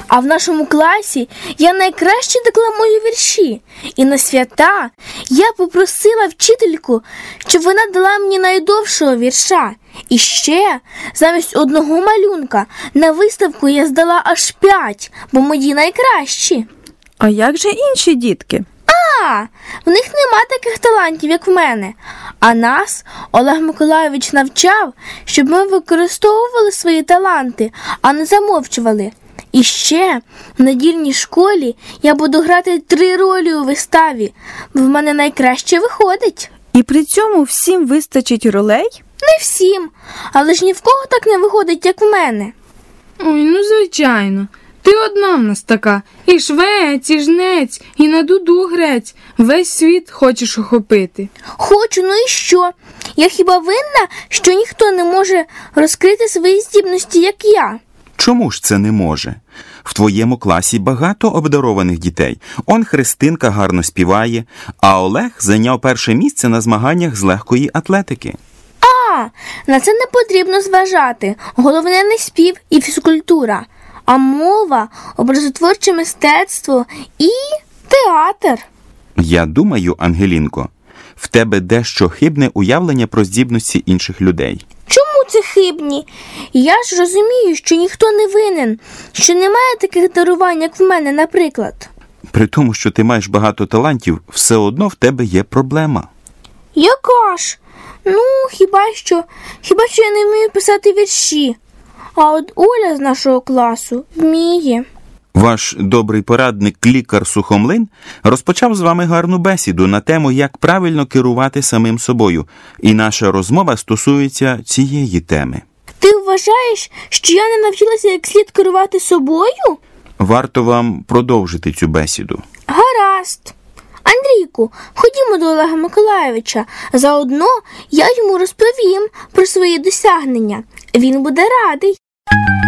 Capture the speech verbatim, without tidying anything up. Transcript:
А в нашому класі я найкраще декламую вірші. І на свята я попросила вчительку, щоб вона дала мені найдовшого вірша. І ще, замість одного малюнка, на виставку я здала аж п'ять, бо мої найкращі. А як же інші дітки? А, в них нема таких талантів, як в мене. А нас Олег Миколайович навчав, щоб ми використовували свої таланти, а не замовчували. І ще в недільній школі я буду грати три ролі у виставі, бо в мене найкраще виходить. І при цьому всім вистачить ролей? Не всім, але ж ні в кого так не виходить, як в мене. Ой, ну звичайно. Ти одна в нас така. І швець, і жнець, і на дуду грець. Весь світ хочеш охопити. Хочу, ну і що? Я хіба винна, що ніхто не може розкрити свої здібності, як я? Чому ж це не може? В твоєму класі багато обдарованих дітей. Он Христинка гарно співає, а Олег зайняв перше місце на змаганнях з легкої атлетики. А, на це не потрібно зважати. Головне не спів і фізкультура, а мова, образотворче мистецтво і театр. Я думаю, Ангелінко, в тебе дещо хибне уявлення про здібності інших людей. Чому це хибні? Я ж розумію, що ніхто не винен, що немає таких дарувань, як в мене, наприклад. При тому, що ти маєш багато талантів, все одно в тебе є проблема. Яка ж? Ну, хіба що, хіба що я не вмію писати вірші. А от Оля з нашого класу вміє. Ваш добрий порадник лікар Сухомлин розпочав з вами гарну бесіду на тему, як правильно керувати самим собою. І наша розмова стосується цієї теми. Ти вважаєш, що я не навчилася як слід керувати собою? Варто вам продовжити цю бесіду. Гаразд. Андрійку, ходімо до Олега Миколайовича. Заодно я йому розповім про свої досягнення. Він буде радий.